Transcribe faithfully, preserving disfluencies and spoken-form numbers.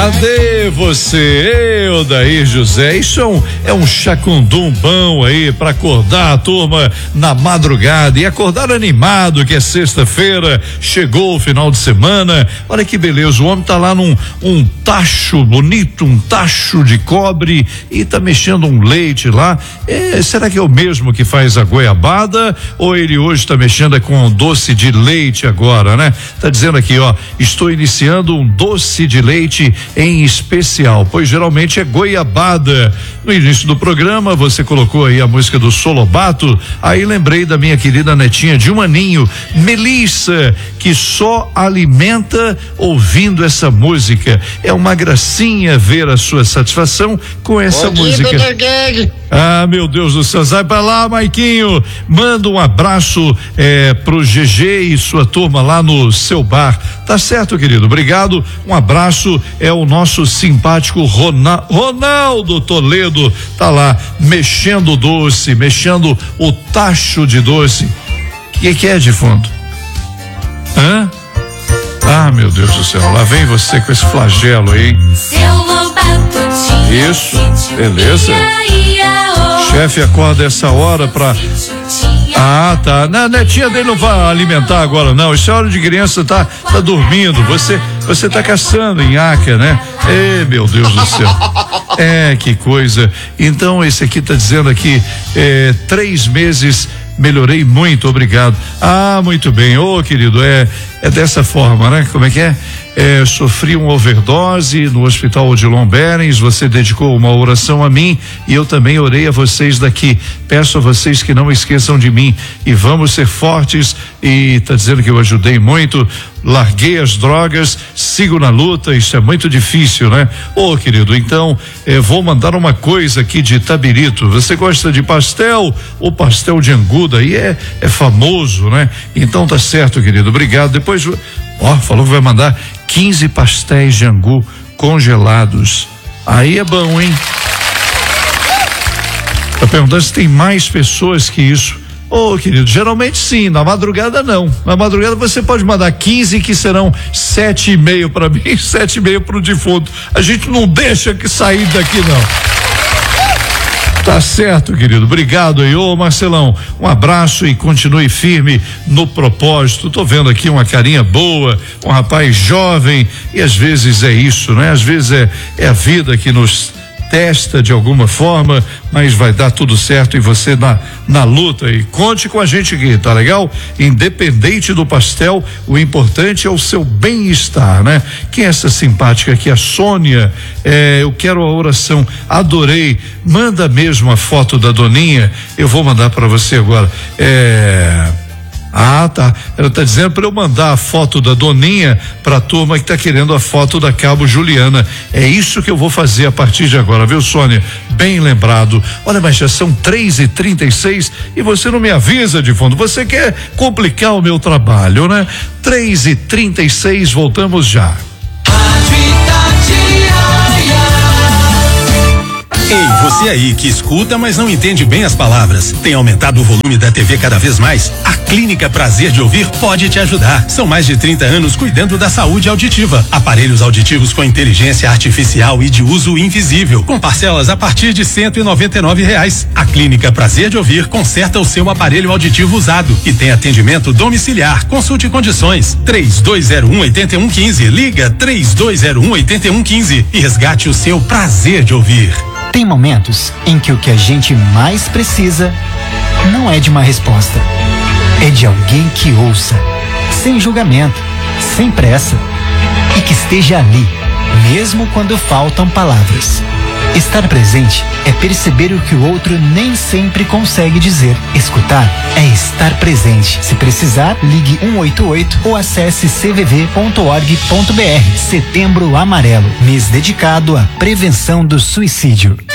Cadê você, Odair José? Isso é um, é um chacundum bom aí pra acordar a turma na madrugada e acordar animado, que é sexta-feira, chegou o final de semana. Olha que beleza, o homem tá lá num um tacho bonito, um tacho de cobre e tá mexendo um leite lá. É, será que é o mesmo que faz a goiabada ou ele hoje tá mexendo com um doce de leite agora, né? Tá dizendo aqui, ó, estou iniciando um doce de leite em especial, pois geralmente é goiabada. No início do programa você colocou aí a música do Solobato, aí lembrei da minha querida netinha de um aninho, Melissa, que só alimenta ouvindo essa música. É uma gracinha ver a sua satisfação com essa Bom música. Dia, ah, meu Deus do céu, sai pra lá, Maiquinho, manda um abraço é, pro G G e sua turma lá no seu bar, tá certo, querido, obrigado, um abraço, é o nosso simpático Ronaldo, Ronaldo Toledo, tá lá, mexendo o doce, mexendo o tacho de doce. O que que é de fundo? Hã? Ah, meu Deus do céu, lá vem você com esse flagelo aí. Isso, beleza. Chefe acorda essa hora pra... Ah, tá. Na netinha dele não vai alimentar agora, não. Isso é hora de criança, tá, tá dormindo. Você, você tá caçando nhaca, né? Ê, meu Deus do céu. É, que coisa. Então, esse aqui tá dizendo aqui, é, três meses, melhorei muito, obrigado. Ah, muito bem. Ô, querido, é, é dessa forma, né? Como é que é? É, sofri uma overdose no hospital Odilon Berens, você dedicou uma oração a mim e eu também orei a vocês daqui. Peço a vocês que não esqueçam de mim e vamos ser fortes. E tá dizendo que eu ajudei muito, larguei as drogas, sigo na luta, isso é muito difícil, né? Ô, querido, então eh, vou mandar uma coisa aqui de Itabirito. Você gosta de pastel? O pastel de angu daí é, é famoso, né? Então tá certo, querido, obrigado. Depois, ó, falou que vai mandar quinze pastéis de angu congelados. Aí é bom, hein? Tá perguntando se tem mais pessoas que isso. Ô, oh, querido, geralmente sim, na madrugada não. Na madrugada você pode mandar quinze que serão sete e meio para mim, sete e meio pro defunto. A gente não deixa que sair daqui não. Tá certo, querido. Obrigado aí, ô Marcelão. Um abraço e continue firme no propósito. Tô vendo aqui uma carinha boa, um rapaz jovem, e às vezes é isso, né? Às vezes é, é a vida que nos testa de alguma forma, mas vai dar tudo certo e você na, na luta e conte com a gente aqui, tá legal? Independente do pastel, o importante é o seu bem-estar, né? Quem é essa simpática aqui? A Sônia, é, eu quero a oração, adorei, manda mesmo a foto da Doninha, eu vou mandar para você agora, é... Ah, tá. Ela tá dizendo para eu mandar a foto da Doninha pra turma que tá querendo a foto da Cabo Juliana. É isso que eu vou fazer a partir de agora, viu, Sônia? Bem lembrado. Olha, mas já são três e trinta e seis e você não me avisa de fundo. Você quer complicar o meu trabalho, né? Três e trinta e seis, voltamos já. Ei, você aí que escuta, mas não entende bem as palavras. Tem aumentado o volume da T V cada vez mais? A Clínica Prazer de Ouvir pode te ajudar. São mais de trinta anos cuidando da saúde auditiva. Aparelhos auditivos com inteligência artificial e de uso invisível, com parcelas a partir de cento e noventa e nove reais. A Clínica Prazer de Ouvir conserta o seu aparelho auditivo usado e tem atendimento domiciliar. Consulte condições. três dois zero um, oito um um cinco. Liga três dois zero um, oito um um cinco e resgate o seu prazer de ouvir. Tem momentos em que o que a gente mais precisa não é de uma resposta, é de alguém que ouça, sem julgamento, sem pressa, e que esteja ali, mesmo quando faltam palavras. Estar presente é perceber o que o outro nem sempre consegue dizer. Escutar é estar presente. Se precisar, ligue um oito oito ou acesse c v v ponto org ponto b r. Setembro Amarelo, mês dedicado à prevenção do suicídio.